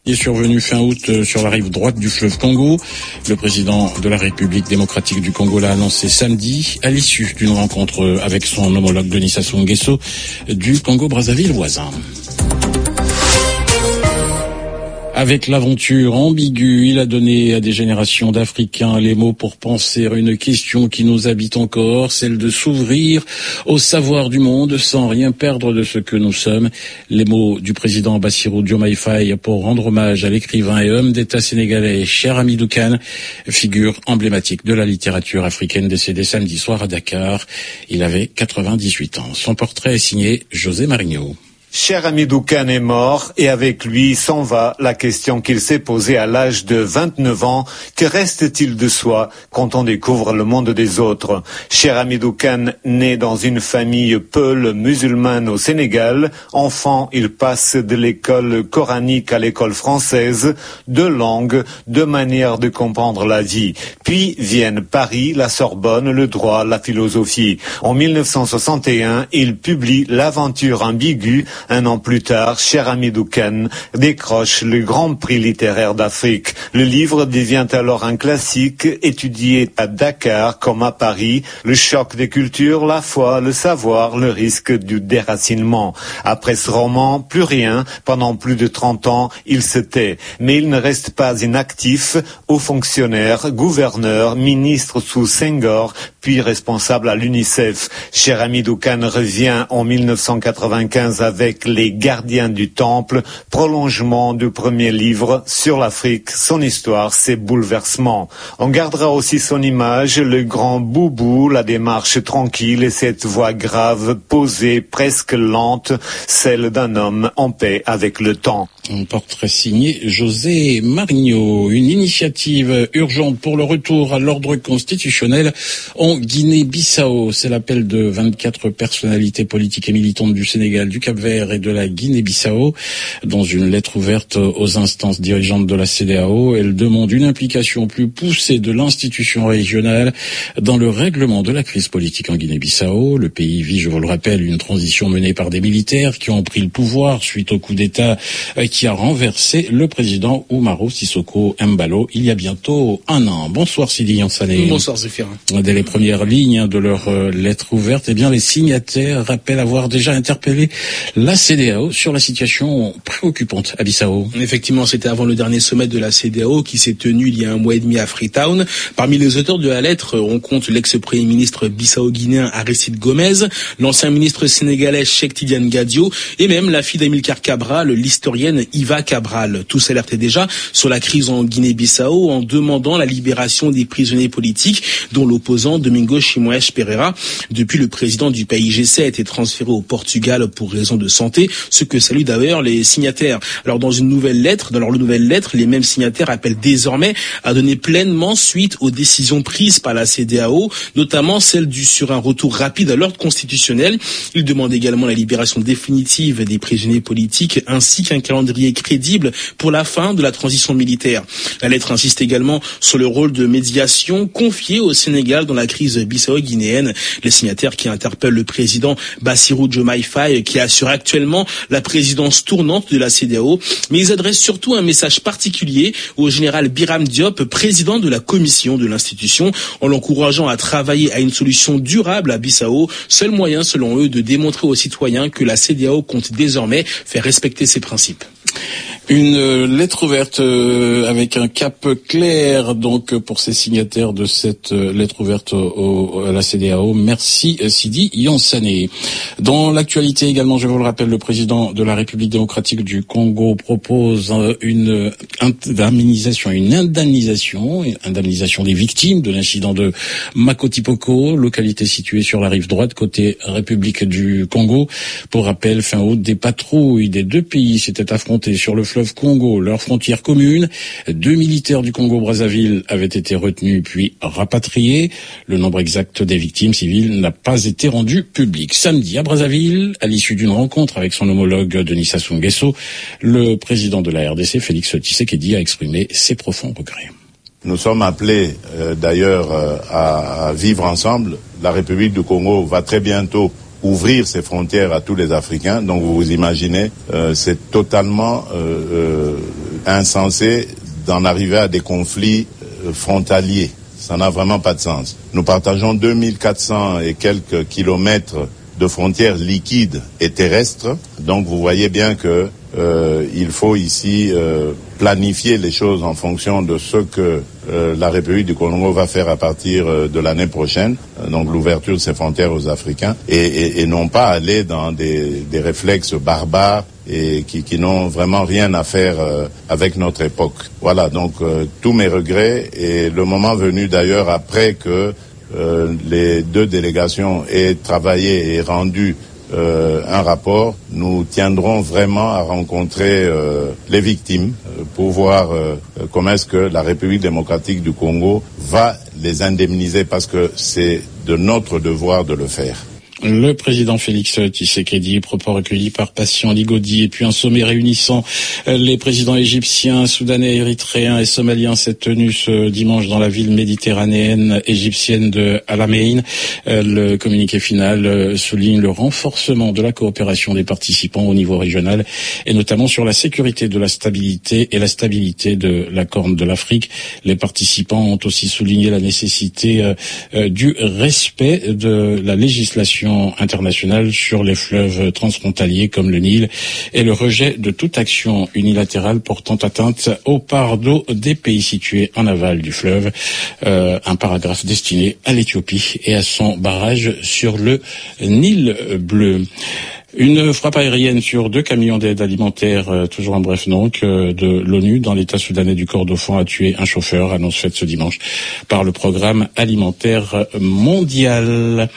est survenu fin août sur la rive droite du fleuve Congo. Le président de la République démocratique du Congo l'a annoncé samedi à l'issue d'une rencontre avec son homologue Denis Sassou Nguesso du Congo-Brazzaville voisin. Avec l'aventure ambiguë, il a donné à des générations d'Africains les mots pour penser à une question qui nous habite encore, celle de s'ouvrir au savoir du monde sans rien perdre de ce que nous sommes. Les mots du président Bassirou Diomaye Faye pour rendre hommage à l'écrivain et homme d'État sénégalais Cheikh Hamidou Kane, figure emblématique de la littérature africaine décédé samedi soir à Dakar. Il avait 98 ans. Son portrait est signé José Marigno. Cheikh Hamidou Kane est mort et avec lui s'en va la question qu'il s'est posée à l'âge de 29 ans. Que reste-t-il de soi quand on découvre le monde des autres? Cheikh Hamidou Kane naît dans une famille peule musulmane au Sénégal. Enfant, il passe de l'école coranique à l'école française, deux langues, deux manières de comprendre la vie. Puis viennent Paris, la Sorbonne, le droit, la philosophie. En 1961, il publie L'aventure ambiguë. Un an plus tard, Cheikh Hamidou Kane décroche le Grand Prix littéraire d'Afrique. Le livre devient alors un classique, étudié à Dakar comme à Paris. Le choc des cultures, la foi, le savoir, le risque du déracinement. Après ce roman, plus rien. Pendant plus de 30 ans, il se tait. Mais il ne reste pas inactif. Haut fonctionnaire, gouverneur, ministre sous Senghor, puis responsable à l'UNICEF. Cheikh Hamidou Kane revient en 1995 avec Les Gardiens du Temple, prolongement du premier livre sur l'Afrique, son histoire, ses bouleversements. On gardera aussi son image, le grand boubou, la démarche tranquille et cette voix grave, posée, presque lente, celle d'un homme en paix avec le temps. Un portrait signé José Marigno. Une initiative urgente pour le retour à l'ordre constitutionnel en Guinée-Bissau. C'est l'appel de 24 personnalités politiques et militantes du Sénégal, du Cap-Vert et de la Guinée-Bissau. Dans une lettre ouverte aux instances dirigeantes de la CEDEAO, elle demande une implication plus poussée de l'institution régionale dans le règlement de la crise politique en Guinée-Bissau. Le pays vit, je vous le rappelle, une transition menée par des militaires qui ont pris le pouvoir suite au coup d'État qui a renversé le président Umaro Sissoko Embalo il y a bientôt un an. Bonsoir Sidi Yansané. Bonsoir Zéphirin. Dès les premières lignes de leur lettre ouverte, eh bien les signataires rappellent avoir déjà interpellé la CEDEAO sur la situation préoccupante à Bissau. Effectivement, c'était avant le dernier sommet de la CEDEAO qui s'est tenu il y a un mois et demi à Freetown. Parmi les auteurs de la lettre, on compte l'ex-premier ministre bissau-guinéen Aristide Gomez, l'ancien ministre sénégalais Cheikh Tidiane Gadio et même la fille d'Amilcar Cabral, l'historienne Iva Cabral. Tous alertaient déjà sur la crise en Guinée-Bissau en demandant la libération des prisonniers politiques, dont l'opposant Domingos Simoes Pereira. Depuis, le président du pays G7 a été transféré au Portugal pour raison de santé, ce que saluent d'ailleurs les signataires. Alors dans leur nouvelle lettre, les mêmes signataires appellent désormais à donner pleinement suite aux décisions prises par la CEDEAO, notamment celle sur un retour rapide à l'ordre constitutionnel. Ils demandent également la libération définitive des prisonniers politiques ainsi qu'un calendrier crédible pour la fin de la transition militaire. La lettre insiste également sur le rôle de médiation confié au Sénégal dans la crise bissau-guinéenne. Les signataires qui interpellent le président Bassirou Diomaye Faye, qui assure actuellement la présidence tournante de la CEDEAO, mais ils adressent surtout un message particulier au général Biram Diop, président de la commission de l'institution, en l'encourageant à travailler à une solution durable à Bissau, seul moyen selon eux de démontrer aux citoyens que la CEDEAO compte désormais faire respecter ses principes. Une lettre ouverte avec un cap clair donc pour ces signataires de cette lettre ouverte à la CEDEAO. Merci Sidi Yansané. Dans l'actualité également, je vous le rappelle, le président de la République démocratique du Congo propose une indemnisation des victimes de l'incident de Makotipoko, localité située sur la rive droite côté République du Congo. Pour rappel, fin août, des patrouilles des deux pays s'étaient affrontées sur le fleuve Congo, leur frontière commune. 2 militaires du Congo-Brazzaville avaient été retenus puis rapatriés. Le nombre exact des victimes civiles n'a pas été rendu public. Samedi à Brazzaville, à l'issue d'une rencontre avec son homologue Denis Sassou Nguesso, le président de la RDC, Félix Tshisekedi, a exprimé ses profonds regrets. Nous sommes appelés d'ailleurs à vivre ensemble. La République du Congo va très bientôt ouvrir ses frontières à tous les Africains. Donc vous imaginez, c'est totalement insensé d'en arriver à des conflits frontaliers. Ça n'a vraiment pas de sens. Nous partageons 2400 et quelques kilomètres de frontières liquides et terrestres. Donc vous voyez bien que il faut ici planifier les choses en fonction de ce que la République du Congo va faire à partir de l'année prochaine, donc l'ouverture de ses frontières aux Africains, et non pas aller dans des réflexes barbares et qui n'ont vraiment rien à faire avec notre époque. Voilà, donc tous mes regrets, et le moment venu d'ailleurs après que les deux délégations aient travaillé et rendu un rapport, nous tiendrons vraiment à rencontrer les victimes pour voir comment est-ce que la République démocratique du Congo va les indemniser, parce que c'est de notre devoir de le faire. Le président Félix Tshisekedi, propos recueillis par Patient Ligodi, et puis un sommet réunissant les présidents égyptiens, soudanais, érythréens et somaliens s'est tenu ce dimanche dans la ville méditerranéenne égyptienne de Al Amein. Le communiqué final souligne le renforcement de la coopération des participants au niveau régional, et notamment sur la sécurité de la stabilité et la stabilité de la Corne de l'Afrique. Les participants ont aussi souligné la nécessité du respect de la législation internationale sur les fleuves transfrontaliers comme le Nil, et le rejet de toute action unilatérale portant atteinte aux parts d'eau des pays situés en aval du fleuve. Un paragraphe destiné à l'Éthiopie et à son barrage sur le Nil bleu. Une frappe aérienne sur 2 camions d'aide alimentaire, toujours en bref donc, de l'ONU dans l'État soudanais du Kordofan a tué un chauffeur, annonce faite ce dimanche par le programme alimentaire mondial.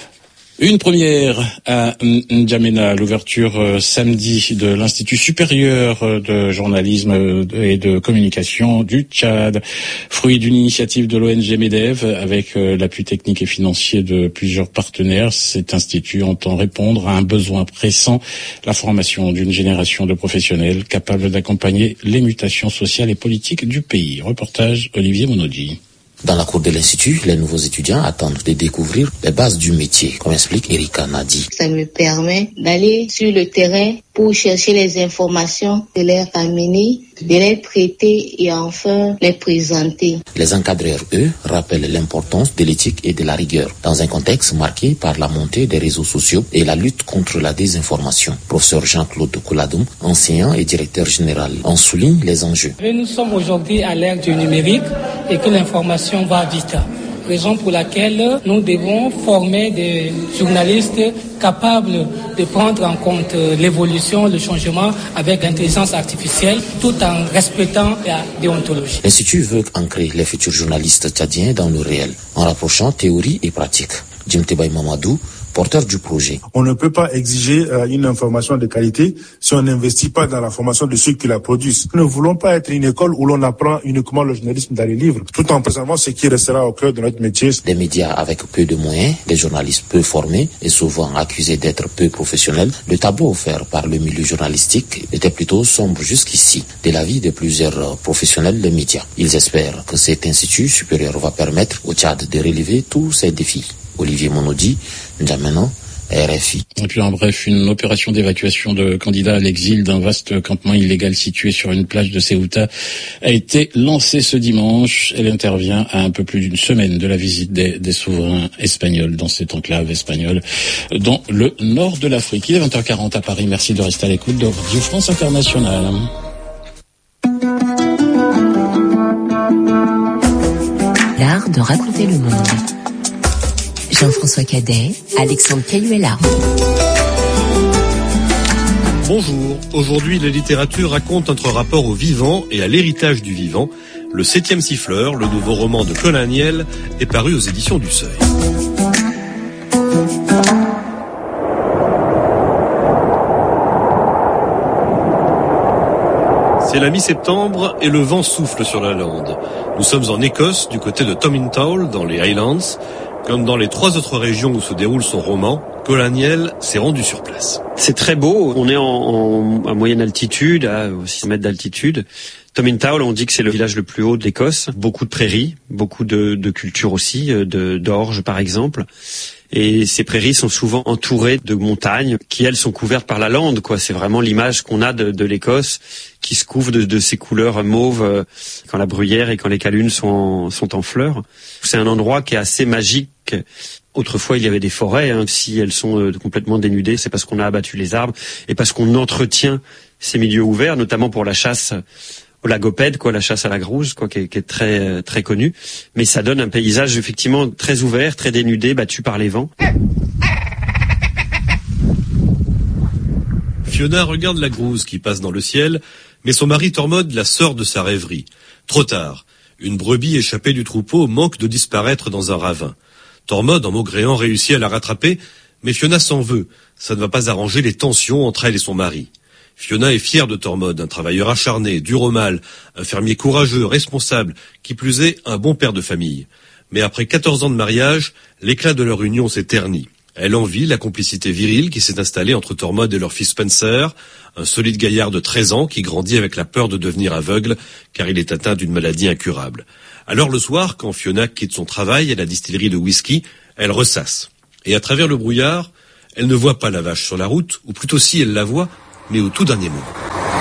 Une première à N'Djamena, l'ouverture samedi de l'Institut supérieur de journalisme et de communication du Tchad, fruit d'une initiative de l'ONG MEDEV avec l'appui technique et financier de plusieurs partenaires. Cet institut entend répondre à un besoin pressant, la formation d'une génération de professionnels capables d'accompagner les mutations sociales et politiques du pays. Reportage Olivier Monodi. Dans la cour de l'Institut, les nouveaux étudiants attendent de découvrir les bases du métier, comme explique Erika Nadi. Ça me permet d'aller sur le terrain pour chercher les informations, de les ramener, de les traiter et enfin les présenter. Les encadreurs, eux, rappellent l'importance de l'éthique et de la rigueur dans un contexte marqué par la montée des réseaux sociaux et la lutte contre la désinformation. Professeur Jean-Claude Kouladum, enseignant et directeur général, en souligne les enjeux. Nous sommes aujourd'hui à l'ère du numérique et que l'information va vite. Raison pour laquelle nous devons former des journalistes capables de prendre en compte l'évolution, le changement avec l'intelligence artificielle, tout en respectant la déontologie. L'Institut veut ancrer les futurs journalistes tchadiens dans le réel, en rapprochant théorie et pratique. Jim Tebay Mamadou, porteur du projet. On ne peut pas exiger une information de qualité si on n'investit pas dans la formation de ceux qui la produisent. Nous ne voulons pas être une école où l'on apprend uniquement le journalisme dans les livres, tout en préservant ce qui restera au cœur de notre métier. Des médias avec peu de moyens, des journalistes peu formés et souvent accusés d'être peu professionnels, le tableau offert par le milieu journalistique était plutôt sombre jusqu'ici, de l'avis de plusieurs professionnels des médias. Ils espèrent que cet institut supérieur va permettre au Tchad de relever tous ces défis. Olivier Monodi, N'Djamena, RFI. Et puis en bref, une opération d'évacuation de candidats à l'exil d'un vaste campement illégal situé sur une plage de Ceuta a été lancée ce dimanche. Elle intervient à un peu plus d'une semaine de la visite des souverains espagnols dans cette enclave espagnole dans le nord de l'Afrique. Il est 20h40 à Paris. Merci de rester à l'écoute de Radio France Internationale. L'art de raconter le monde. Jean-François Cadet, Alexandre Cayuela. Bonjour. Aujourd'hui, la littérature raconte notre rapport au vivant et à l'héritage du vivant. Le 7e siffleur, le nouveau roman de Colin Niel, est paru aux éditions du Seuil. C'est la mi-septembre et le vent souffle sur la lande. Nous sommes en Écosse, du côté de Tomintoul, dans les Highlands. Comme dans les 3 autres régions où se déroule son roman, Colin Niel s'est rendu sur place. C'est très beau, on est à moyenne altitude, à 6 mètres d'altitude. Tomintoul, on dit que c'est le village le plus haut d'Écosse. Beaucoup de prairies, beaucoup de cultures aussi, d'orge par exemple. Et ces prairies sont souvent entourées de montagnes qui, elles, sont couvertes par la lande, quoi. C'est vraiment l'image qu'on a de l'Écosse qui se couvre de ces couleurs mauves quand la bruyère et quand les calunes sont en fleurs. C'est un endroit qui est assez magique. Autrefois, il y avait des forêts. Si elles sont complètement dénudées, c'est parce qu'on a abattu les arbres et parce qu'on entretient ces milieux ouverts, notamment pour la chasse au lagopède, quoi, la chasse à la grouze, quoi, qui est très très connue. Mais ça donne un paysage effectivement très ouvert, très dénudé, battu par les vents. Fiona regarde la grouze qui passe dans le ciel, mais son mari Tormod la sort de sa rêverie. Trop tard. Une brebis échappée du troupeau manque de disparaître dans un ravin. Tormod, en maugréant, réussit à la rattraper, mais Fiona s'en veut. Ça ne va pas arranger les tensions entre elle et son mari. Fiona est fière de Tormod, un travailleur acharné, dur au mal, un fermier courageux, responsable, qui plus est, un bon père de famille. Mais après 14 ans de mariage, l'éclat de leur union s'est terni. Elle envie la complicité virile qui s'est installée entre Tormod et leur fils Spencer, un solide gaillard de 13 ans qui grandit avec la peur de devenir aveugle, car il est atteint d'une maladie incurable. Alors le soir, quand Fiona quitte son travail à la distillerie de whisky, elle ressasse. Et à travers le brouillard, elle ne voit pas la vache sur la route, ou plutôt si elle la voit, mais au tout dernier moment.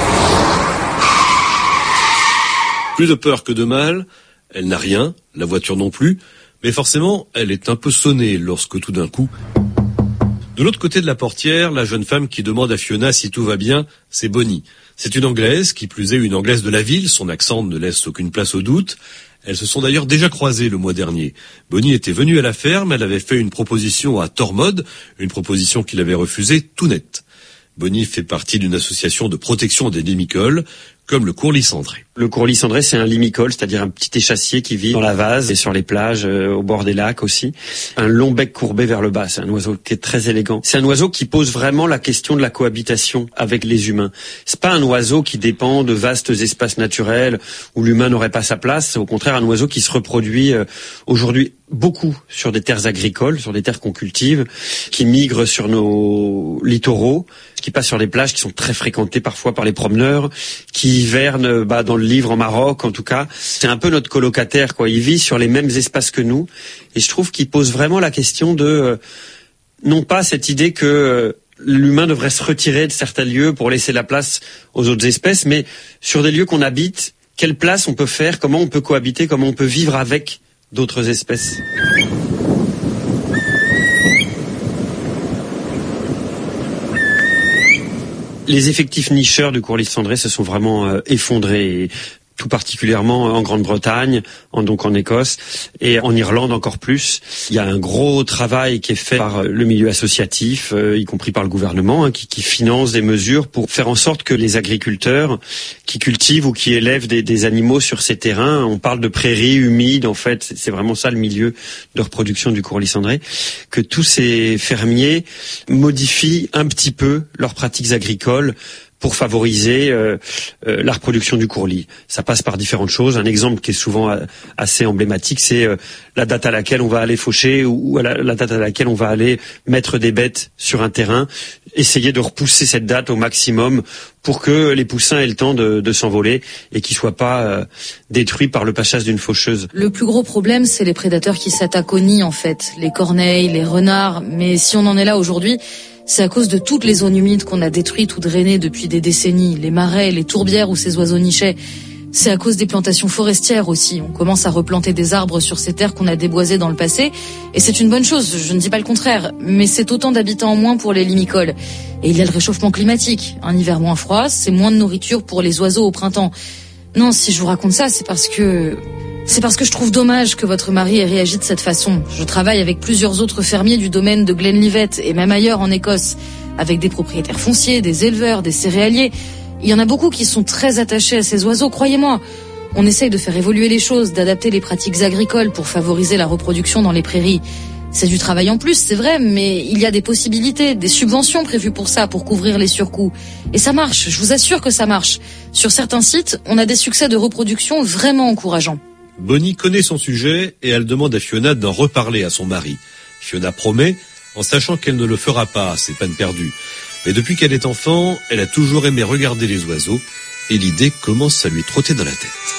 Plus de peur que de mal, elle n'a rien, la voiture non plus, mais forcément, elle est un peu sonnée lorsque tout d'un coup... De l'autre côté de la portière, la jeune femme qui demande à Fiona si tout va bien, c'est Bonnie. C'est une Anglaise, qui plus est une Anglaise de la ville, son accent ne laisse aucune place au doute. Elles se sont d'ailleurs déjà croisées le mois dernier. Bonnie était venue à la ferme, elle avait fait une proposition à Tormod, une proposition qu'il avait refusée tout net. Bonnie fait partie d'une association de protection des limicoles, comme le courlis cendré. Le courlis cendré, c'est un limicole, c'est-à-dire un petit échassier qui vit dans la vase et sur les plages, au bord des lacs aussi. Un long bec courbé vers le bas, c'est un oiseau qui est très élégant. C'est un oiseau qui pose vraiment la question de la cohabitation avec les humains. C'est pas un oiseau qui dépend de vastes espaces naturels où l'humain n'aurait pas sa place. C'est au contraire un oiseau qui se reproduit aujourd'hui beaucoup sur des terres agricoles, sur des terres qu'on cultive, qui migre sur nos littoraux, qui passe sur des plages qui sont très fréquentées parfois par les promeneurs, qui hivernent dans le livre en Maroc en tout cas. C'est un peu notre colocataire, quoi. Il vit sur les mêmes espaces que nous et je trouve qu'il pose vraiment la question de non pas cette idée que l'humain devrait se retirer de certains lieux pour laisser la place aux autres espèces, mais sur des lieux qu'on habite, quelle place on peut faire, comment on peut cohabiter, comment on peut vivre avec d'autres espèces. Les effectifs nicheurs du courlis cendré se sont vraiment effondrés. Et tout particulièrement en Grande-Bretagne, donc en Écosse et en Irlande encore plus. Il y a un gros travail qui est fait par le milieu associatif, y compris par le gouvernement, qui finance des mesures pour faire en sorte que les agriculteurs qui cultivent ou qui élèvent des animaux sur ces terrains, on parle de prairies humides, en fait, c'est vraiment ça le milieu de reproduction du courlis cendré, que tous ces fermiers modifient un petit peu leurs pratiques agricoles pour favoriser la reproduction du courlis. Ça passe par différentes choses. Un exemple qui est souvent assez emblématique, c'est la date à laquelle on va aller faucher ou la date à laquelle on va aller mettre des bêtes sur un terrain. Essayer de repousser cette date au maximum pour que les poussins aient le temps de s'envoler et qu'ils soient pas détruits par le passage d'une faucheuse. Le plus gros problème, c'est les prédateurs qui s'attaquent aux nids, en fait. Les corneilles, les renards. Mais si on en est là aujourd'hui, c'est à cause de toutes les zones humides qu'on a détruites ou drainées depuis des décennies, les marais, les tourbières où ces oiseaux nichaient. C'est à cause des plantations forestières aussi. On commence à replanter des arbres sur ces terres qu'on a déboisées dans le passé. Et c'est une bonne chose, je ne dis pas le contraire. Mais c'est autant d'habitants en moins pour les limicoles. Et il y a le réchauffement climatique. Un hiver moins froid, c'est moins de nourriture pour les oiseaux au printemps. Non, si je vous raconte ça, c'est parce que je trouve dommage que votre mari ait réagi de cette façon. Je travaille avec plusieurs autres fermiers du domaine de Glenlivet et même ailleurs en Écosse, avec des propriétaires fonciers, des éleveurs, des céréaliers. Il y en a beaucoup qui sont très attachés à ces oiseaux, croyez-moi. On essaye de faire évoluer les choses, d'adapter les pratiques agricoles pour favoriser la reproduction dans les prairies. C'est du travail en plus, c'est vrai, mais il y a des possibilités, des subventions prévues pour ça, pour couvrir les surcoûts. Et ça marche, je vous assure que ça marche. Sur certains sites, on a des succès de reproduction vraiment encourageants. Bonnie connaît son sujet et elle demande à Fiona d'en reparler à son mari. Fiona promet, en sachant qu'elle ne le fera pas, c'est peine perdue. Mais depuis qu'elle est enfant, elle a toujours aimé regarder les oiseaux et l'idée commence à lui trotter dans la tête.